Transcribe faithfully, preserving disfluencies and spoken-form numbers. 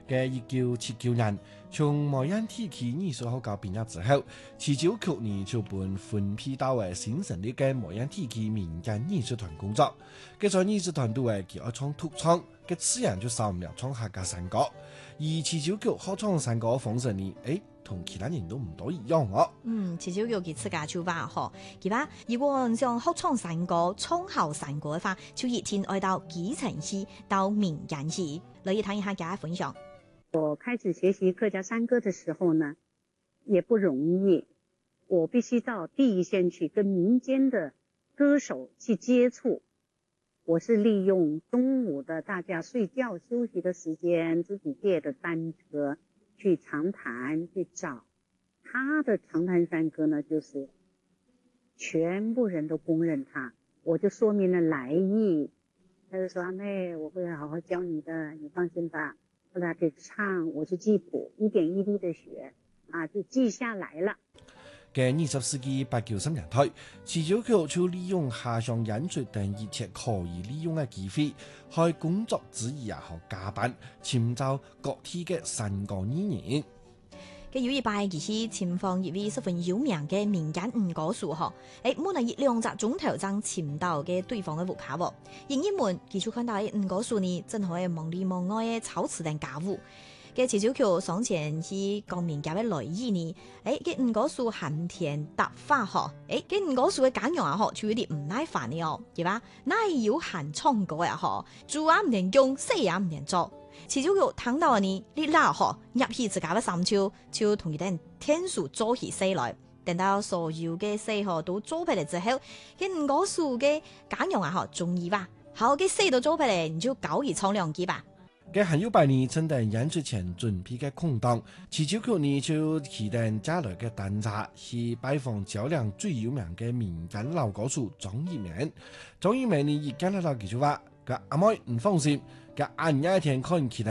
嘅一九七九年，從梅縣地區藝術學校畢業之後，持久九年就本分配到為新成立嘅梅縣地區民間藝術團工作。佢在藝術團隊嘅佢愛創獨創，嘅自然就少唔了創客家山歌。而持久九學創山歌風神呢，誒同其他人都唔多一樣哦。 嗯，持久九佢自家就話嗬，佢話如果像學創山歌、創校山歌嘅話，就一定愛到基層去，到民間去。樂意聽一下大家分享。 我開始學習客家山歌的時候呢，也不容易，我必須到第一線去跟民間的歌手去接觸。我是利用中午的大家睡覺休息的時間，自己借的單車去長潭去找他的長潭山歌呢，就是全部人都公認他，我就說明了來意，他就說阿妹，我會好好教你的，你放心吧。後來給唱，我就記譜，一點一滴的學，啊，就記下來了。 嘅二十世紀八九十年代，持久九就利用下鄉演出等一切可以利用嘅機會，開工作之餘啊，學加班，尋找各地嘅山歌藝人。 嘅有一擺，其實前方一位十分有名嘅民間女歌手嗬，誒，冇能以兩隻鐘頭爭尋到嘅對方嘅舞拍喎。演員們佢就看到嘅女歌手呢，真係夢裡夢外嘅操持定家務。嘅持久九上前去講民間嘅來意呢，誒，嘅女歌手含甜搭花嗬，誒，嘅女歌手嘅簡陽啊嗬，就有啲唔耐煩嘅哦，係吧？乃有閒唱歌呀嗬，做也唔能用，死也唔能做。持久九聽到呢，你拉嗬入去自家嘅三秋，就同佢哋天數做起死來。等到所有嘅死嗬都做出嚟之後，嘅女歌手嘅簡陽啊嗬中意吧，好嘅死都做出嚟，你就交易唱兩句吧。 嘅還有百年正等演出前準備嘅空檔，持久九呢就起定加來嘅單車去拜訪較量最有名嘅民間老歌手莊一鳴。莊一鳴呢一見到佢就話：個阿妹唔放心，個晏一天看其他。